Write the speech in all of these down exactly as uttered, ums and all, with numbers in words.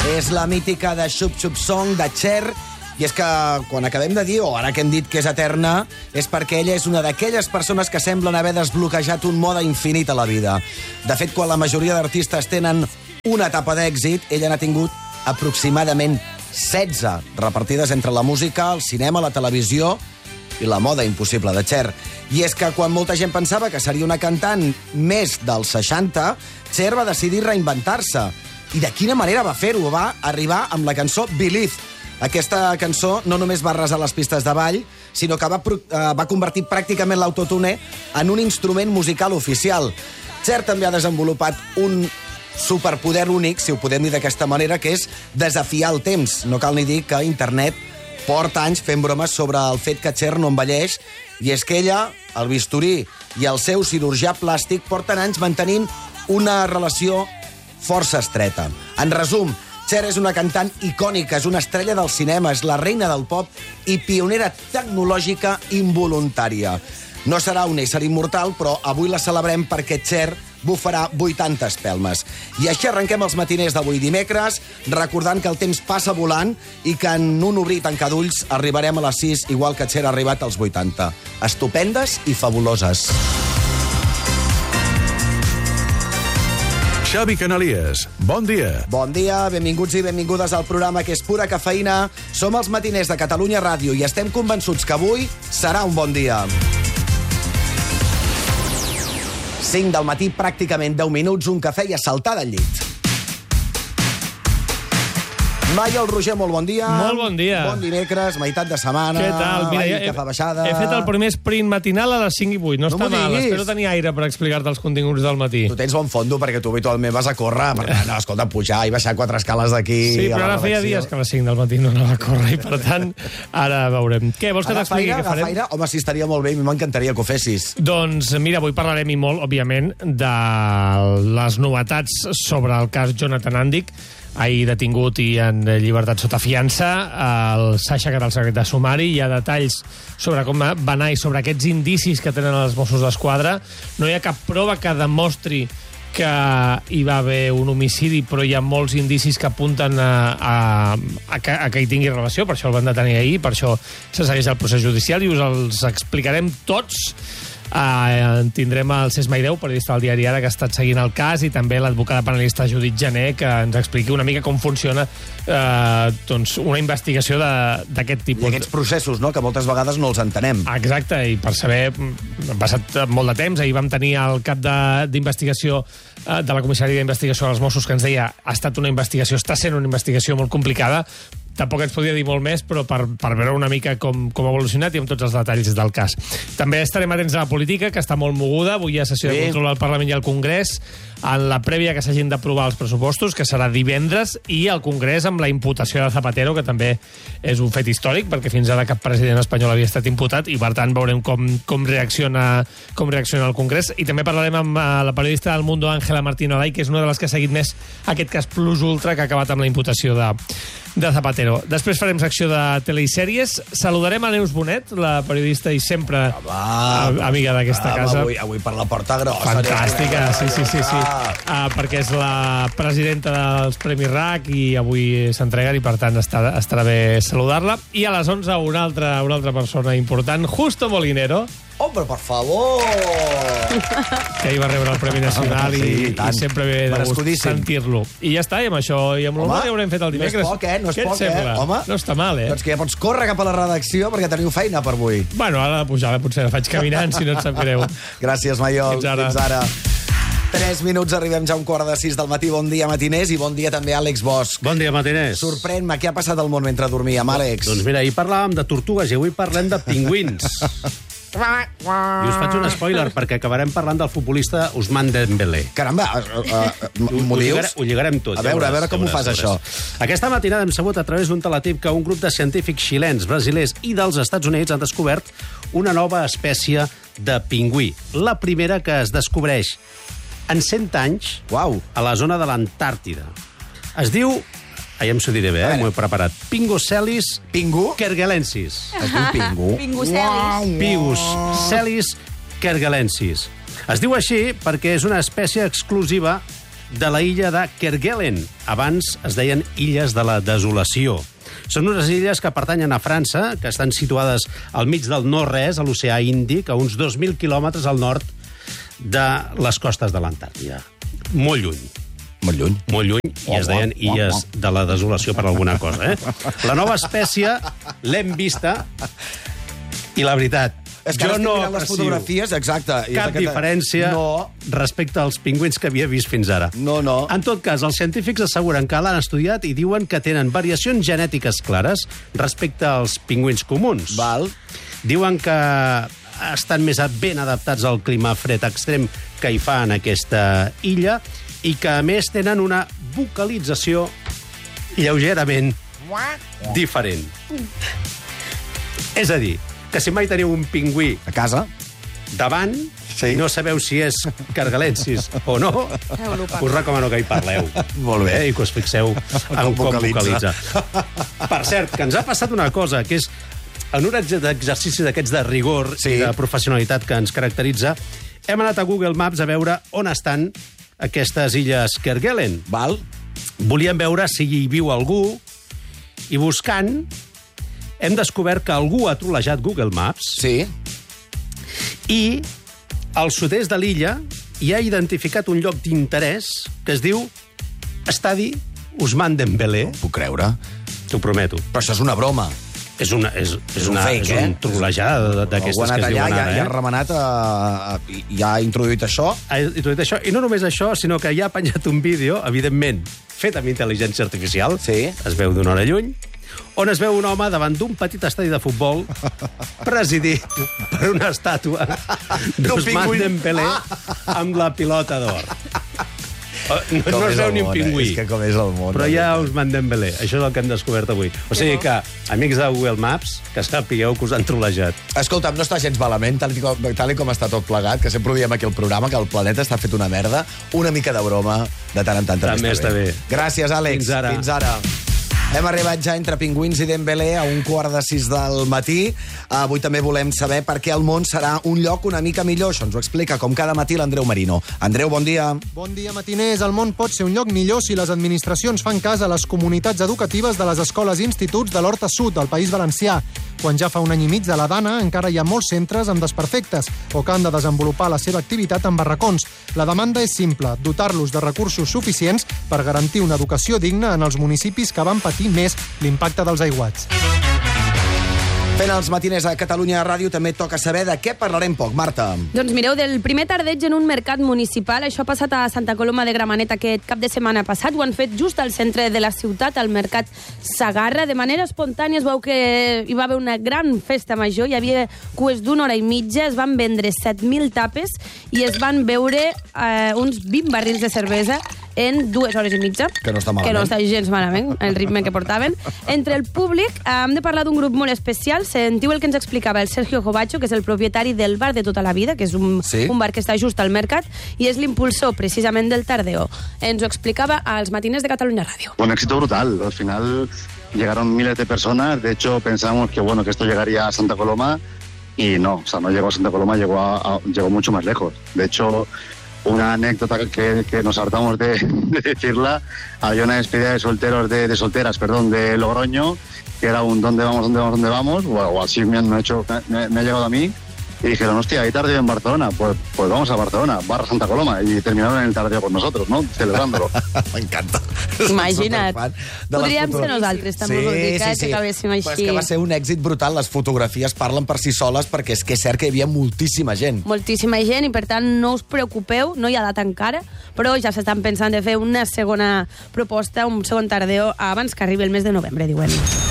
És la mítica de Xup Xup Song, de Cher, i és que quan acabem de dir, o ara que hem dit que és eterna, és perquè ella és una d'aquelles persones que semblen haver desbloquejat un mode infinit a la vida. De fet, quan la majoria d'artistes tenen una etapa d'èxit, ella n'ha tingut aproximadament setze, repartides entre la música, el cinema, la televisió i la moda impossible de Cher. I és que quan molta gent pensava que seria una cantant més dels seixanta, Cher va decidir reinventar-se. I de quina manera va fer-ho? Va arribar amb la cançó Believe. Aquesta cançó no només va arrasar les pistes de ball, sinó que va, uh, va convertir pràcticament l'autotune en un instrument musical oficial. Cher també ha desenvolupat un superpoder únic, si ho podem dir d'aquesta manera, que és desafiar el temps. No cal ni dir que internet porta anys fent bromes sobre el fet que Cher no envelleix, i és que ella, el bisturí i el seu cirurgià plàstic porten anys mantenint una relació força estreta. En resum, Cher és una cantant icònica, és una estrella del cinema, és la reina del pop i pionera tecnològica involuntària. No serà un ésser immortal, però avui la celebrem perquè Cher bufarà vuitanta espelmes. I així arrenquem els matiners d'avui dimecres, recordant que el temps passa volant i que en un obrir i tancar d'ulls arribarem a les sis, igual que Cher ha arribat als vuitanta. Estupendes i fabuloses. Xavi Canalies, bon dia. Bon dia, benvinguts i benvingudes al programa que és pura cafeïna. Som els matiners de Catalunya Ràdio i estem convençuts que avui serà un bon dia. cinc del matí, pràcticament deu minuts, un cafè i a saltar del llit. Maia, el Roger, molt bon dia. Molt bon dia. Bon dimecres, meitat de setmana. Què tal? Mira, ja he, baixada. he fet el primer sprint matinal a les cinc i vuit. No, no està mal, espero tenir aire per explicar-te els continguts del matí. Tu tens bon fondo perquè tu habitualment vas a córrer. Per tant, no, escolta, pujar i baixar quatre escales d'aquí. Sí, però ara feia dies que a les cinc del matí no anava a córrer i, per tant, ara veurem. Què, vols que t'expliqui què farem? Agafaire? Home, sí, estaria molt bé, m'encantaria que ho fessis. Doncs, mira, avui parlarem i molt, òbviament, de les novetats sobre el cas Jonathan Andic, ahir detingut i en llibertat sota fiança. El s'ha aixecat el secret de sumari. Hi ha detalls sobre com va anar i sobre aquests indicis que tenen els Mossos d'Esquadra. No hi ha cap prova que demostri que hi va haver un homicidi, però hi ha molts indicis que apunten a, a, a, que, a que hi tingui relació. Per això el van detenir ahir, per això se segueix el procés judicial i us els explicarem tots. Uh, tindrem el Cesc Maireu, periodista del diari Ara, que ha estat seguint el cas, i també l'advocada penalista Judit Gené, que ens expliqui una mica com funciona uh, doncs una investigació d'aquest tipus. I aquests processos, no?, que moltes vegades no els entenem. Exacte, i per saber, ha passat molt de temps. Ahir vam tenir el cap d'investigació uh, de la comissaria d'investigació dels Mossos, que ens deia ha estat una investigació, està sent una investigació molt complicada. Tampoc ens podria dir molt més, però per, per veure una mica com, com ha evolucionat i amb tots els detalls del cas. També estarem atents a la política, que està molt moguda. Avui hi ha sessió sí. de control al Parlament i al Congrés, en la prèvia que s'hagin d'aprovar els pressupostos, que serà divendres, i al Congrés amb la imputació de Zapatero, que també és un fet històric, perquè fins ara cap president espanyol havia estat imputat, i per tant veurem com, com, reacciona, com reacciona el Congrés. I també parlarem amb la periodista del Mundo, Ángela Martín Olay, que és una de les que ha seguit més aquest cas plus ultra que ha acabat amb la imputació de, de Zapatero. Després farem secció de telesèries. Saludarem a Neus Bonet, la periodista i sempre ah, va, amiga d'aquesta casa. Avui, avui per la porta grossa. Fantàstica, sí, sí, sí, sí. Uh, perquè és la presidenta dels Premis R A C i avui s'entreguen i per tant estarà, estarà bé saludar-la. I a les onze una altra, una altra persona important, Justo Molinero. Hombre, per favor! Que ahir va rebre el Premi Nacional i, sí, i, i sempre ve de gust sentir-lo. I ja està, i amb això i amb l'humor ja haurem fet el dimecres. No és poc, eh? No és Què poc, eh? Home, no està mal, eh? Doncs que ja pots córrer cap a la redacció perquè teniu feina per avui. Bueno, ara de pujar, potser la faig caminant, si no et sap greu. Gràcies, Maiol. Fins ara. Fins ara. Tres minuts, arribem ja a un quart de sis del matí. Bon dia, matiners, i bon dia també a Àlex Bosch. Bon dia, matiners. Sorprèn-me, què ha passat al món mentre dormíem, Àlex? Doncs mira, ahir parlàvem de tortugues i avui parlem de pingüins. I us faig un spoiler, perquè acabarem parlant del futbolista Ousmane Dembélé. Caramba, uh, uh, m'ho dius? Ho lligarem tot. A veure, a veure com ho fas, això. Aquesta matinada hem sabut a través d'un teletip que un grup de científics xilens, brasilers i dels Estats Units han descobert una nova espècie de pingüí. La primera que es descobreix en cent anys Uau. a la zona de l'Antàrtida. Es diu... Aviam s'ho diré bé, eh? M'ho he preparat. Pingocelis Pingu? kerguelensis. Es diu pingu? Pingocelis. Pingocelis kerguelensis. Es diu així perquè és una espècie exclusiva de la illa de Kerguelen. Abans es deien Illes de la Desolació. Són unes illes que pertanyen a França, que estan situades al mig del no-res, a l'oceà Índic, a uns dos mil quilòmetres al nord de les costes de l'Antàrtida. Molt lluny. Molt lluny. Molt lluny, i es deien Illes de la Desolació per alguna cosa, eh? La nova espècie l'hem vista, i la veritat, És que jo ara estic no mirant les aprecio fotografies, exacte. I cap és aquesta- diferència No, respecte als pingüins que havia vist fins ara. no, no. En tot cas, els científics asseguren que l'han estudiat i diuen que tenen variacions genètiques clares respecte als pingüins comuns. Val. Diuen que estan més ben adaptats al clima fred extrem que hi fa en aquesta illa i que, a més, tenen una vocalització lleugerament diferent. És a dir, que si mai teniu un pingüí A casa? davant, Sí. no sabeu si és cargalensis o no, us recomano que hi parleu. Molt bé. Eh? I que us fixeu en com, com vocalitza. Per cert, que ens ha passat una cosa, que és en un exercici d'aquests de rigor Sí. i de professionalitat que ens caracteritza, hem anat a Google Maps a veure on estan aquestes illes Kerguelen. Val. Volíem veure si hi viu algú i buscant hem descobert que algú ha trolejat Google Maps Sí. i al sud-est de l'illa hi ha identificat un lloc d'interès que es diu Estadi Ousmane Dembélé. Puc creure. T'ho prometo. Però això és una broma. És, una, és, és, un una, fake, és eh? un trolejada Algú ha d'aquestes que anat es allà, diuen ja, ara. ja ha Eh? remenat a, a, i ha introduït això. Ha introduït això. I no només això, sinó que ja ha penjat un vídeo, evidentment, fet amb intel·ligència artificial. Sí. Es veu d'una hora lluny, on es veu un home davant d'un petit estadi de futbol presidit per una estàtua d'Ousmane pingüí. Dembélé amb la pilota d'or. No, no es veu ni un pingüí, És que com és el món. però hi ha Ousmane Dembélé. Això és el que hem descobert avui. O sigui que, amics de Google Maps, que sàpigueu que us han trolejat. Escolta'm, no està gens malament, tal i, com, tal i com està tot plegat, que sempre ho diem aquí al programa, que el planeta està fet una merda. Una mica de broma, de tant en tant també, També està bé. Gràcies, Àlex. Fins ara. Fins ara. Hem arribat ja entre pingüins i Dembélé a un quart de sis del matí. Avui també volem saber per què el món serà un lloc una mica millor. Això ens ho explica, com cada matí, l'Andreu Marino. Andreu, bon dia. Bon dia, matiners. El món pot ser un lloc millor si les administracions fan cas a les comunitats educatives de les escoles i instituts de l'Horta Sud, del País Valencià. Quan ja fa un any i mig de la Dana, encara hi ha molts centres amb desperfectes o que han de desenvolupar la seva activitat en barracons. La demanda és simple, dotar-los de recursos suficients per garantir una educació digna en els municipis que van patir més l'impacte dels aiguats. Fent els matiners a Catalunya Ràdio també toca saber de què parlarem poc. Marta. Doncs mireu, del primer tardeig en un mercat municipal, això ha passat a Santa Coloma de Gramenet aquest cap de setmana passat, ho han fet just al centre de la ciutat, al mercat Sagarra. De manera espontània es veu que hi va haver una gran festa major, hi havia cues d'una hora i mitja, es van vendre set mil tapes i es van beure eh, uns vint barrils de cervesa en dues hores i mitja. Que no està malament. Que no està gens malament, el ritme que portaven. Entre el públic eh, hem de parlar d'un grup molt especial. Sentiu el que ens explicava el Sergio Jovacho, que és el propietari del bar de tota la vida, que és un, Sí. un bar que està just al mercat, i és l'impulsor precisament del Tardeo. Ens ho explicava als matiners de Catalunya Ràdio. Un éxito brutal. Al final llegaron miles de personas. De hecho, pensamos que bueno que esto llegaría a Santa Coloma y no, o sea, no llegó a Santa Coloma, llegó, a, a, llegó mucho más lejos. De hecho, una anécdota que, que nos hartamos de, de decirla, había una despedida de solteros, de, de solteras, perdón, de Logroño, que era un ¿dónde vamos, dónde vamos, dónde vamos? O, o así me, han hecho, me, me ha llegado a mí. Y dijeron, hostia, hay tardeo en Barcelona. Pues, pues vamos a Barcelona, barra Santa Coloma. Y terminaron en el tardeo con nosotros, ¿no? Celebrándolo. M'encanta. Imagina't. Superfan de les Podríem ser fotografies. nosaltres, també us ho dic, eh, que acabéssim Però és així. que va ser un èxit brutal. Les fotografies parlen per si soles, perquè és que és cert que hi havia moltíssima gent. Moltíssima gent i, per tant, no us preocupeu, no hi ha data encara, però ja s'estan pensant de fer una segona proposta, un segon tardeo, abans que arribi el mes de novembre, diuen.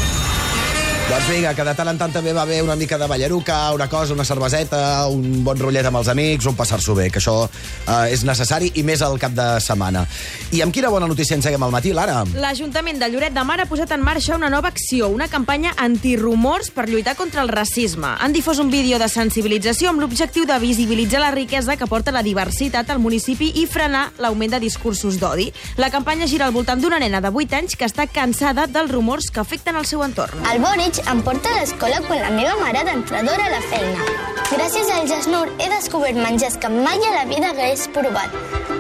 Doncs vinga, que de tant en tant també va haver una mica de ballaruca, una cosa, una cerveseta, un bon rotllet amb els amics, un passar-s'ho bé, que això eh, és necessari i més al cap de setmana. I amb quina bona notícia enceguem al matí, Lara? L'Ajuntament de Lloret de Mar ha posat en marxa una nova acció, una campanya antirumors per lluitar contra el racisme. Han difós un vídeo de sensibilització amb l'objectiu de visibilitzar la riquesa que porta la diversitat al municipi i frenar l'augment de discursos d'odi. La campanya gira al voltant d'una nena de vuit anys que està cansada dels rumors que afecten el seu entorn. El Boric em porta a l'escola quan la meva mare d'entrenadora a la feina. Gràcies al Jasnur he descobert menjars que mai a la vida hagués provat.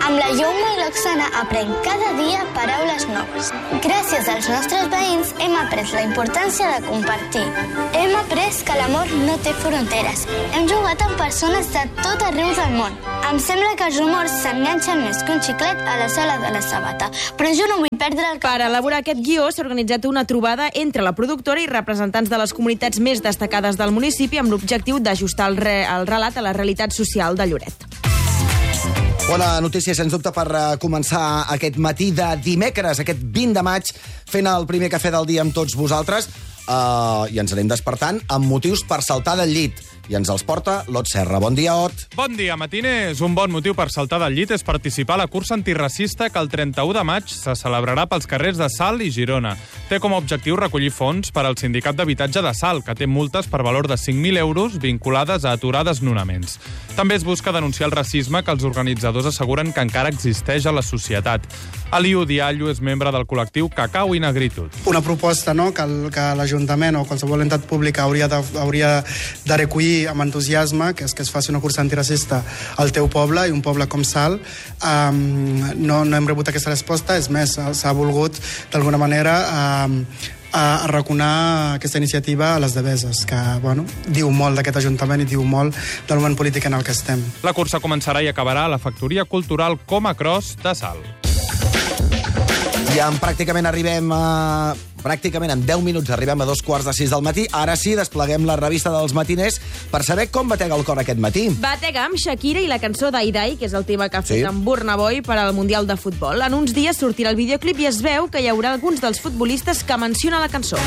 Amb la Youma i l'Oxana aprenc cada dia paraules noves. Gràcies als nostres veïns hem après la importància de compartir. Hem après que l'amor no té fronteres. Hem jugat amb persones de tot arreu del món. Em sembla que els rumors s'enganxen més que un xiclet a la sola de la sabata, però jo no vull perdre el cap. Per elaborar aquest guió s'ha organitzat una trobada entre la productora i representants de les comunitats més destacades del municipi amb l'objectiu d'ajustar el, re, el relat a la realitat social de Lloret. Bona notícia, sens dubte, per uh, començar aquest matí de dimecres, aquest vint de maig, fent el primer cafè del dia amb tots vosaltres. Uh, I ens anem despertant amb motius per saltar del llit. I ens els porta l'Ot Serra. Bon dia, Ot. Bon dia, matiners. Un bon motiu per saltar del llit és participar a la cursa antiracista que el trenta-u de maig se celebrarà pels carrers de Salt i Girona. Té com a objectiu recollir fons per al Sindicat d'Habitatge de Salt, que té multes per valor de cinc mil euros vinculades a aturar desnonaments. També es busca denunciar el racisme que els organitzadors asseguren que encara existeix a la societat. Aliu Diallo és membre del col·lectiu Cacau i Negritud. Una proposta, no?, que, el, que l'Ajuntament o qualsevol entitat pública hauria de, hauria de recollir amb entusiasme, que és que es faci una cursa antiracista al teu poble, i un poble com Salt. Um, no, no hem rebut aquesta resposta, és més, s'ha volgut d'alguna manera um, a arraconar aquesta iniciativa a les Deveses, que bueno, diu molt d'aquest Ajuntament i diu molt del moment polític en el que estem. La cursa començarà i acabarà a la Factoria Cultural Coma Cross de Salt. Ja en pràcticament arribem a... Pràcticament en deu minuts arribem a dos quarts de sis del matí. Ara sí, despleguem la revista dels matiners per saber com batega el cor aquest matí. Batega amb Shakira i la cançó d'Aidai, que és el tema que ha fet Sí. amb Burna Boy per al Mundial de Futbol. En uns dies sortirà el videoclip i es veu que hi haurà alguns dels futbolistes que menciona la cançó.